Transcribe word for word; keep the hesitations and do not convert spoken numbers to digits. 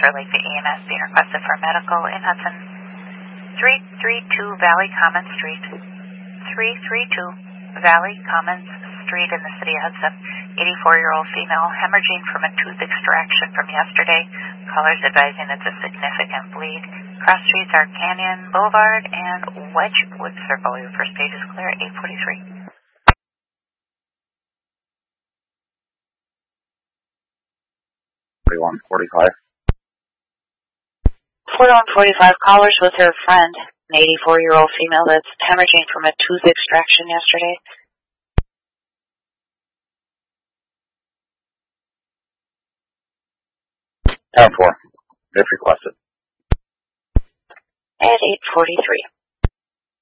for Lakeview E M S being requested for medical in Hudson. three three two Valley Commons Street. three three two Valley Commons Street in the city of Hudson. eighty-four-year-old female hemorrhaging from a tooth extraction from yesterday. Callers advising it's a significant bleed. Cross streets are Canyon Boulevard and Wedgewood Circle. Your first stage is clear at eight forty-three. forty-one forty-five. forty-one forty-five, callers with her friend, an eighty-four-year-old female that's hemorrhaging from a tooth extraction yesterday. ten four, if requested. At eight forty-three.